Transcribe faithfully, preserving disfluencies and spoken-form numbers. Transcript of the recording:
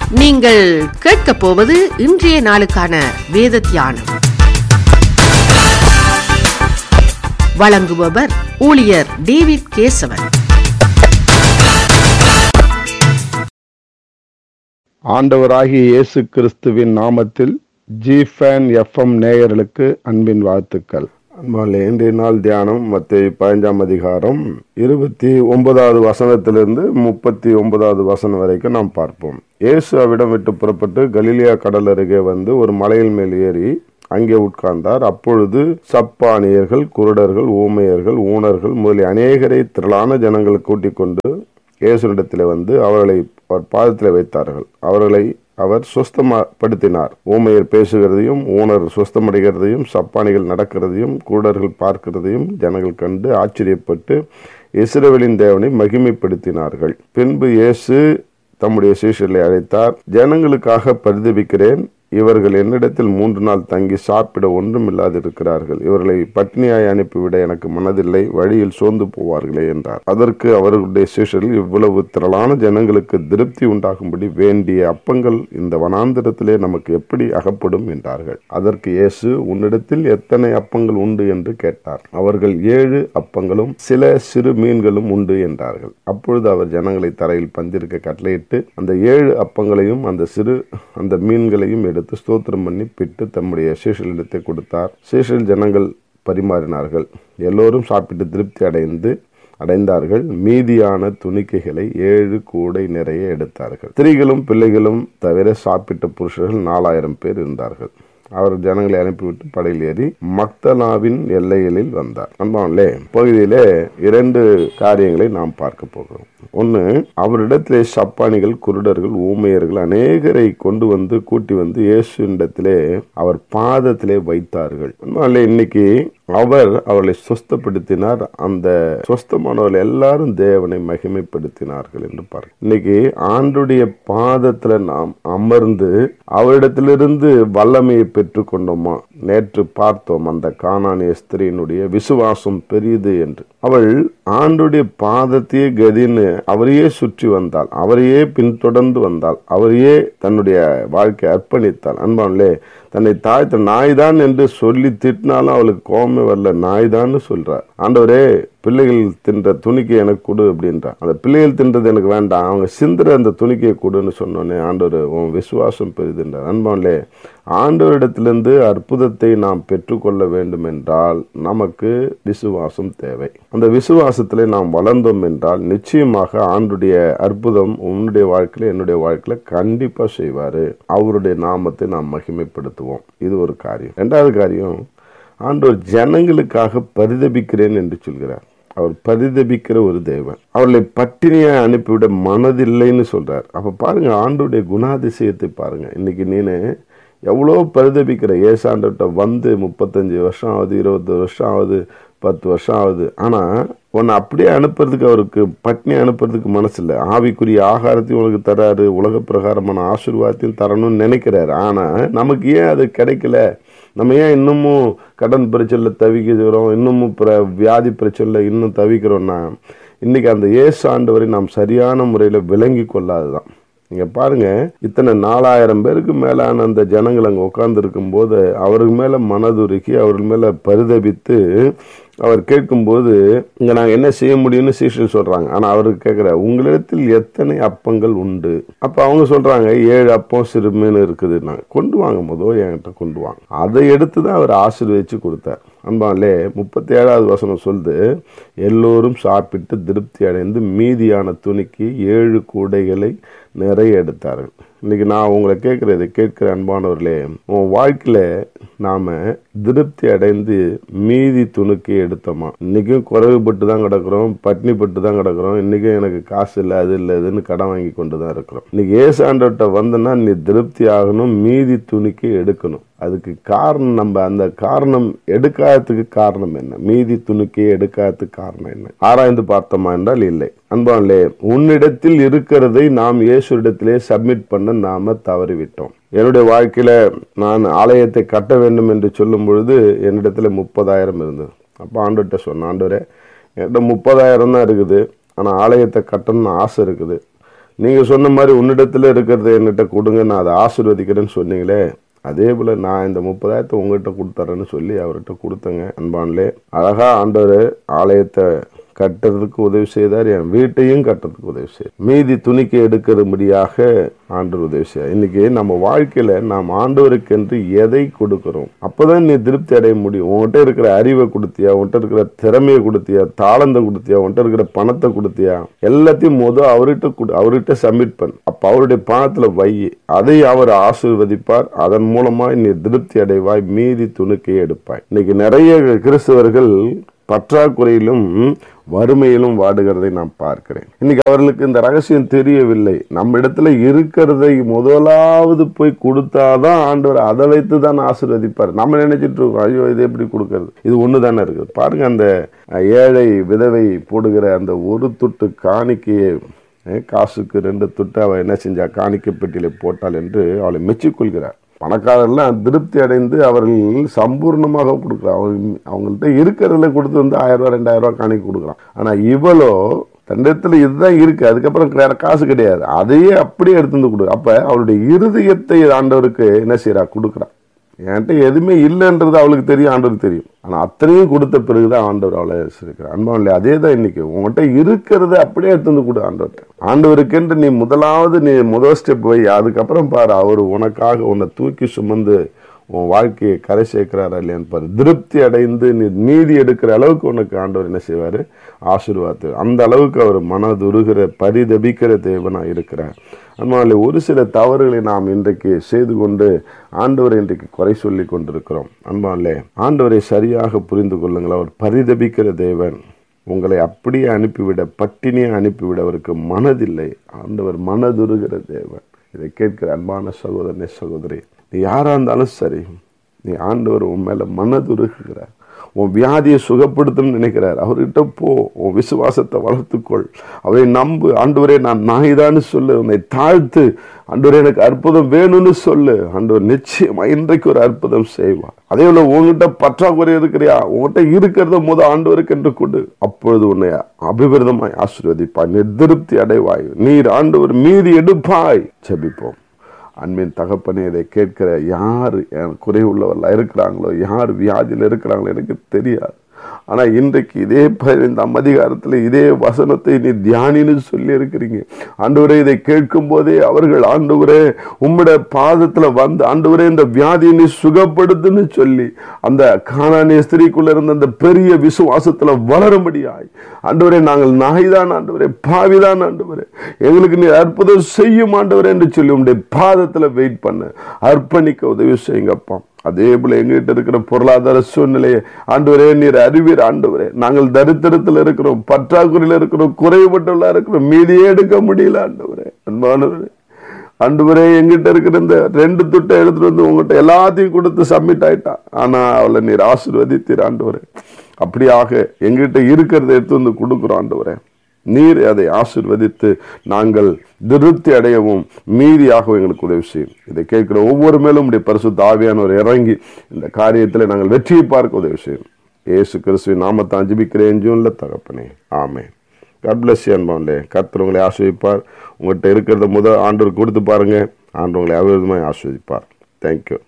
நீங்கள் கேட்கப் போவது இன்றைய நாளுக்கான வேத தியானம். வழங்குபவர் ஊழியர் டேவிட் கேசவன். ஆண்டவராகிய இயேசு கிறிஸ்துவின் நாமத்தில் ஜிஃபேன் எஃப்எம் நேயர்களுக்கு அன்பின் வாழ்த்துக்கள். அன்பாலே, இன்றைய நாள் தியானம் மத்தேயு பதினைந்தாம் அதிகாரம் இருபத்தி ஒன்பதாவது வசனத்திலிருந்து முப்பத்தி ஒன்பதாவது வசனம் வரைக்கும் நாம் பார்ப்போம். இயேசு அவ்விடம் விட்டு புறப்பட்டு கலிலியா கடல் அருகே வந்து ஒரு மலையின் மேல் ஏறி அங்கே உட்கார்ந்தார். அப்பொழுது சப்பானியர்கள், குருடர்கள், ஊமையர்கள், ஊனர்கள் முதலிய அநேகரை திரளான ஜனங்களை கூட்டிக் கொண்டு இயேசுவிடத்தில் வந்து அவர்களை அவர் பாதத்தில் வைத்தார்கள். அவர்களை அவர் சுஸ்தப்படுத்தினார். ஊமையர் பேசுகிறதையும், ஊனர் சுஸ்தமடைகிறதையும், சப்பானிகள் நடக்கிறதையும், குருடர்கள் பார்க்கிறதையும் ஜனங்கள் கண்டு ஆச்சரியப்பட்டு இஸ்ரவேலின் தேவனை மகிமைப்படுத்தினார்கள். பின்பு இயேசு தம்முடைய சீஷர்களை அழைத்தார். ஜனங்களுக்காக பரிதபிக்கிறேன். இவர்கள் என்னிடத்தில் மூன்று நாள் தங்கி சாப்பிட ஒன்றும் இல்லாதிருக்கிறார்கள். இவர்களை பட்டினியாய் அனுப்பிவிட எனக்கு மனதில்லை, வழியில் சோர்ந்து போவார்களே என்றார். அதற்கு அவர்களுடைய சீஷர்கள், இவ்வளவு திரளான ஜனங்களுக்கு திருப்தி உண்டாகும்படி வேண்டிய அப்பங்கள் இந்த வனாந்திரத்திலே நமக்கு எப்படி அகப்படும் என்றார்கள். அதற்கு இயேசு, உன்னிடத்தில் எத்தனை அப்பங்கள் உண்டு என்று கேட்டார். அவர்கள், ஏழு அப்பங்களும் சில சிறு மீன்களும் உண்டு என்றார்கள். அப்பொழுது அவர் ஜனங்களை தரையில் பந்திருக்க கட்டளையிட்டு அந்த ஏழு அப்பங்களையும் அந்த சிறு அந்த மீன்களையும் எடுத்து ஸ்தோத்திரம் பண்ணி பிட்டு தம்முடைய சீஷர்களிடத்தை கொடுத்தார். சீஷர்கள் ஜனங்கள் பரிமாறினார்கள். எல்லோரும் சாப்பிட்டு திருப்தி அடைந்து அடைந்தார்கள். மீதியான துணிக்கைகளை ஏழு கூடை நிறைய எடுத்தார்கள். ஸ்திரீகளும் பிள்ளைகளும் தவிர சாப்பிட்ட புருஷர்கள் நாலாயிரம் பேர் இருந்தார்கள். அவர் ஜனங்களை அனுப்பிவிட்டு படையில் ஏறி மக்தலாவின் எல்லைகளில் வந்தார். அன்பானே, பகுதியிலே இரண்டு காரியங்களை நாம் பார்க்க போகிறோம். ஒன்று, அவரிடத்திலே சப்பானிகள், குருடர்கள், ஊமையர்கள் அநேகரை கொண்டு வந்து கூட்டி வந்து இயேசுவிடத்திலே அவர் பாதத்திலே வைத்தார்கள். அன்பானே, இன்னைக்கு அவர் அவர்களை சுஸ்தப்படுத்தினார். அந்த சுஸ்தமானவர்கள் எல்லாரும் தேவனை மகிமைப்படுத்தினார்கள் என்று பாருங்க. இன்னைக்கு ஆண்டுடைய பாதத்துல நாம் அமர்ந்து அவரிடத்திலிருந்து வல்லமையை பெற்றுக் கொண்டோமா? நேற்று பார்த்தோம் அந்த கானானிய ஸ்திரீனுடைய விசுவாசம் பெரியது என்று. அவள் ஆண்டுடைய பாதத்தையே கதின்னு அவரையே சுற்றி வந்தாள், அவரையே பின்தொடர்ந்து வந்தாள், அவரையே தன்னுடைய வாழ்க்கை அர்ப்பணித்தாள். அன்பானே, தன்னை தாய் தன் நாய்தான் என்று சொல்லி திட்டினாலும் அவளுக்கு கோபமே வரல. நாய்தான்னு சொல்றார். ஆண்டவரே, பிள்ளைகள் தின்ற துணிக்கை எனக்கு கொடு அப்படின்றா. அந்த பிள்ளைகள் தின்றது எனக்கு வேண்டாம், அவங்க சிந்துற அந்த துணிக்கையை கொடுன்னு சொன்னோன்னே ஆண்டவர் உன் விசுவாசம் பெரிதுன்றார். அன்பானே, ஆண்டவரிடத்திலிருந்து அற்புதத்தை நாம் பெற்றுக்கொள்ள வேண்டும் என்றால் நமக்கு விசுவாசம் தேவை. அந்த விசுவாசத்திலே நாம் வளர்ந்தோம் என்றால் நிச்சயமாக ஆண்டுடைய அற்புதம் உன்னுடைய வாழ்க்கையில என்னுடைய வாழ்க்கையில கண்டிப்பா செய்வாரு. அவருடைய நாமத்தை நாம் மகிமைப்படுத்துவோம். இது ஒரு காரியம். இரண்டாவது காரியம், ஆண்டவர் ஜனங்களுக்காக பரிதபிக்கிறேன் என்று சொல்கிறார். அவர் பரிதபிக்கிற ஒரு தேவன். அவர்களை பட்டினியை அனுப்பிவிட மனதில்லைன்னு சொல்றார். அப்ப பாருங்க, ஆண்டவருடைய குணாதிசயத்தை பாருங்க. இன்னைக்கு நீனு எவ்வளோ பரிதபிக்கிற. ஏசாண்டர்கிட்ட வந்து முப்பத்தஞ்சு வருஷம் ஆகுது, இருபது வருஷம் ஆகுது, பத்து வருஷம் ஆகுது. ஆனா உன்னை அப்படியே அனுப்புறதுக்கு அவருக்கு பட்னி அனுப்புறதுக்கு மனசு இல்லை. ஆவிக்குரிய ஆகாரத்தையும் உனக்கு தராரு, உலக பிரகாரமான ஆசீர்வாதத்தையும் தரணும்னு நினைக்கிறாரு. ஆனா நமக்கு ஏன் அது கிடைக்கல? நம்ம ஏன் இன்னமும் கடன் பிரச்சனையில் தவிக்கிறோம், இன்னமும் வியாதி பிரச்சனையில் இன்னும் தவிக்கிறோம்னா இன்னைக்கு அந்த இயேசு ஆண்டவரை நாம் சரியான முறையில் விளங்கி கொள்ளாதுதான். நீங்க பாருங்க, இத்தனை நாலாயிரம் பேருக்கு மேலான அந்த ஜனங்கள் அங்கே உட்கார்ந்து இருக்கும் போது அவருக்கு மேல மனதுருக்கி அவர்கள் மேல பரிதபித்து அவர் கேட்கும்போது, இங்க நாங்க என்ன செய்ய முடியும்னு சீஷர்கள் சொல்றாங்க. ஆனா அவருக்கு கேட்கிற, உங்களிடத்தில் எத்தனை அப்பங்கள் உண்டு? அப்ப அவங்க சொல்றாங்க, ஏழு அப்பம் சிறு மீன் இருக்குது. நான் கொண்டு வாங்க, முதல் என்கிட்ட கொண்டு வாங்க. அதை எடுத்துதான் அவர் ஆசீர்வதிச்சு கொடுத்தார். அன்பாலே, முப்பத்தி ஏழாவது வசனம் சொல்லுது, எல்லோரும் சாப்பிட்டு திருப்தி அடைந்து மீதியான துணிக்கு ஏழு கூடைகளை நிறைய எடுத்தார்கள். இன்னைக்கு நான் உங்களை கேட்கறது கேட்கிற அன்பானவர்களே, உன் வாழ்க்கையில நாம திருப்தி அடைந்து மீதி துணுக்கி எடுத்தோமா? இன்னைக்கும் குறைவுபட்டு தான் கிடக்கிறோம், பட்னி பட்டு தான் கிடக்கிறோம். இன்னைக்கும் எனக்கு காசு இல்லை, அது இல்லை, இதுன்னு கடன் வாங்கி கொண்டு தான் இருக்கிறோம். இன்னைக்கு ஏசாண்டர்கிட்ட வந்தனா நீ திருப்தி ஆகணும், மீதி துணிக்கி எடுக்கணும். அதுக்கு காரணம், நம்ம அந்த காரணம் எடுக்காததுக்கு காரணம் என்ன? மீதி துணிக்கையை எடுக்காததுக்கு காரணம் என்ன? ஆராய்ந்து பார்த்தோமா என்றால் இல்லை. அன்பானே, உன்னிடத்தில் இருக்கிறதை நாம் இயேசுவிடத்திலே சப்மிட் பண்ண நாம தவறிவிட்டோம். என்னுடைய வாழ்க்கையில நான் ஆலயத்தை கட்ட வேண்டும் என்று சொல்லும் பொழுது என்னிடத்துல முப்பதாயிரம் இருந்தது. அப்போ ஆண்டவர்கிட்ட சொன்ன, ஆண்டவரே, என்கிட்ட முப்பதாயிரம் தான் இருக்குது, ஆனால் ஆலயத்தை கட்டணும்னு ஆசை இருக்குது. நீங்க சொன்ன மாதிரி உன்னிடத்துல இருக்கிறத என்கிட்ட கொடுங்க, நான் அதை ஆசீர்வதிக்கிறேன்னு சொன்னீங்களே, அதே போல நான் இந்த முப்பதாயிரத்தை உங்ககிட்ட கொடுத்துறேன்னு சொல்லி அவர்கிட்ட கொடுத்தங்க. அன்பான்லே அழகா ஆண்டவர் ஆலயத்தை கட்டுறதுக்கு உதவி செய்தார், என் வீட்டையும் கட்டுறதுக்கு உதவி செய்தார், மீதி துணிக்கை எடுக்கிறபடியாக ஆண்டவர் உதவி செய்தார். இன்னைக்கு நம்ம வாழ்க்கையில நாம் ஆண்டவருக்கு என்று எதை கொடுக்கிறோம், அப்பதான் நீ திருப்தி அடைய முடியும். உங்ககிட்ட இருக்கிற அறிவை கொடுத்தியா, உங்ககிட்ட இருக்கிற திறமையை கொடுத்தியா, தாளந்தை கொடுத்தியா, உங்ககிட்ட இருக்கிற பணத்தை கொடுத்தியா, எல்லாத்தையும் முதல் அவர்கிட்ட கொடு, அவர்கிட்ட சப்மிட் பண்ணு. அப்ப அவருடைய பணத்துல வை, அதை அவர் ஆசீர்வதிப்பார். அதன் மூலமா நீ திருப்தி அடைவாய், மீதி துணிக்கையை எடுப்பாய். இன்னைக்கு நிறைய கிறிஸ்தவர்கள் பற்றாக்குறையிலும் வறுமையிலும் வாடுகிறதை நான் பார்க்கிறேன். இன்னைக்கு அவர்களுக்கு இந்த ரகசியம் தெரியவில்லை. நம்ம இடத்துல இருக்கிறதை முதலாவது போய் கொடுத்தாதான் ஆண்டவர் அதை வைத்து தான் ஆசீர்வதிப்பார். நம்ம நினைச்சிட்டு இருக்கோம், ஐயோ இது எப்படி கொடுக்கறது, இது ஒண்ணு தானே இருக்குது. பாருங்க, அந்த ஏழை விதவை போடுகிற அந்த ஒரு துட்டு காணிக்கையை, காசுக்கு ரெண்டு துட்டு அவ என்ன செஞ்சா, காணிக்கை பெட்டியில போட்டாள் என்று அவளை மெச்சிக்கொள்கிறார். பணக்காரர்லாம் திருப்தி அடைந்து அவர்கள் சம்பூர்ணமாக கொடுக்குறான். அவங்க அவங்கள்ட்ட இருக்கிறதுல கொடுத்து வந்து ஆயிரம் ரூபாய் ரெண்டாயிரம் ரூபாய் காணிக்கை கொடுக்குறான். ஆனா இவளோ தண்டத்துல இதுதான் இருக்கு, அதுக்கப்புறம் வேற காசு கிடையாது, அதையே அப்படியே எடுத்து வந்து கொடு. அப்ப அவளுடைய இருதயத்தை ஆண்டவருக்கு என்ன செய்யறா, கொடுக்குறான். என்கிட்ட எதுவுமே இல்லைன்றது அவளுக்கு தெரியும், ஆண்டவருக்கு தெரியும். ஆனா அத்தனையும் கொடுத்த பிறகுதான் ஆண்டவர் அவளை இருக்கிறார். அன்பாவில்லை, அதே தான் இன்னைக்கு உங்கள்கிட்ட இருக்கிறத அப்படியே எடுத்து வந்து கொடு ஆண்டவர்கிட்ட. ஆண்டவருக்கென்று நீ முதலாவது நீ முதல் ஸ்டெப் வை, அதுக்கப்புறம் பாரு அவர் உனக்காக உன்னை தூக்கி சுமந்து உன் வாழ்க்கையை கரை சேர்க்கிறாரா இல்லையான்னு பாரு. திருப்தி அடைந்து நீ நீதி எடுக்கிற அளவுக்கு உனக்கு ஆண்டவர் என்ன செய்வாரு, ஆசீர்வாதம். அந்த அளவுக்கு அவர் மனதுருகிற பரிதபிக்கிற தேவனா இருக்கிறார். அதனால ஒரு சில தவறுகளை நாம் இன்றைக்கு செய்து கொண்டு ஆண்டவரை இன்றைக்கு குறை சொல்லி கொண்டிருக்கிறோம். அன்பாலே ஆண்டவரை சரியாக புரிந்து கொள்ளுங்கள். அவர் பரிதபிக்கிற தேவன். உங்களை அப்படியே அனுப்பிவிட, பட்டினியை அனுப்பிவிட அவருக்கு மனதில்லை. ஆண்டவர் மனதுருகிற தேவன். இதை கேட்கிற அன்பான சகோதரனே சகோதரி, நீ யாரா இருந்தாலும் சரி, நீ ஆண்டவர் உன் மேல மனதுருகிறார். உன் வியாதியை சுகப்படுத்தும் நினைக்கிறார். அவர்கிட்ட போ, உன் விசுவாசத்தை வளர்த்துக்கொள், அவரை நம்பு. ஆண்டவரே நான் நாய்தான்னு சொல்லு, உன்னை தாழ்த்து, ஆண்டவரே எனக்கு அற்புதம் வேணும்னு சொல்லு. ஆண்டவர் நிச்சயமா இன்றைக்கு ஒரு அற்புதம் செய்வார். அதே போல உங்ககிட்ட பற்றாக்குறை இருக்கிறியா, உங்ககிட்ட இருக்கிறத முத ஆண்டவருக்கு என்று கொடு. அப்பொழுது உன்னை அபிவிருதமாய் ஆசீர்வதிப்பாய், நீ திருப்தி அடைவாய், நீர் ஆண்டவர் மீதி எடுப்பாய். ஜெபிப்போம். அன்பின் தகப்பனே, இதை கேட்கிற யார் குறை உள்ளவர்களா இருக்கிறாங்களோ, யார் வியாதியில் இருக்கிறாங்களோ எனக்கு தெரியாது. ஆனா இன்றைக்கு இதே பதினைந்தாம் அதிகாரத்தில் இதே வசனத்தை நீ தியானின்னு சொல்லி இருக்கிறீங்க. ஆண்டவரே, இதை கேட்கும் போதே அவர்கள் ஆண்டவரே உம்முடைய பாதத்துல வந்து ஆண்டவரே இந்த வியாதியை நீ சுகப்படுத்துன்னு சொல்லி அந்த கானானிய ஸ்திரீக்குள்ள இருந்த அந்த பெரிய விசுவாசத்துல வளரும்படியாய் ஆண்டவரே, நாங்கள் நாய்தான் ஆண்டவரே, பாவிதான் ஆண்டவரே, எங்களுக்கு நீ அற்புதம் செய்யும் ஆண்டவரே என்று சொல்லி உம்முடைய பாதத்துல வெயிட் பண்ண அர்ப்பணிக்க உதவி செய்யுங்கப்பா. அதே போல எங்கிட்ட இருக்கிற பொருளாதார சூழ்நிலையை ஆண்டவரே நீர் அறிவீர். ஆண்டவரே, நாங்கள் தரித்திரத்தில் இருக்கிறோம், பற்றாக்குறையில் இருக்கிறோம், குறைபட்டுள்ள இருக்கிறோம், மீதியே எடுக்க முடியல ஆண்டவரே. அன்பானவரே, ஆண்டவரே எங்கிட்ட இருக்கிற இந்த ரெண்டு துட்டை எடுத்துட்டு வந்து உங்ககிட்ட எல்லாத்தையும் கொடுத்து சப்மிட் ஆயிட்டான். ஆனா அவளை நீர் ஆசீர்வதித்தீர் ஆண்டவரே. அப்படியாக எங்கிட்ட இருக்கிறத எடுத்து வந்து கொடுக்குறோம் ஆண்டவரே. நீர் அதை ஆசீர்வதித்து நாங்கள் திருப்தி அடையவும் மீதியாகவும் எங்களுக்கு உதவி செய்யும். இதை கேட்கிற ஒவ்வொரு மேலும் உடைய பரிசுத்த ஆவியானவர் இறங்கி இந்த காரியத்தில் நாங்கள் வெற்றியை பார்க்க உதவி செய்யும். இயேசு கிறிஸ்துவின் நாமத்தை ஜெபிக்கிறேன் ஜீவனுள்ள தகப்பனே, ஆமென். God bless you அன்பானே. கர்த்தர் உங்களை ஆசீர்வதிப்பார். உங்கள்கிட்ட இருக்கிறத முதல் ஆண்டவர் கொடுத்து பாருங்க, ஆண்டவர் உங்களை அபிவிருத்தமாய் ஆசீர்வதிப்பார். தேங்க்யூ.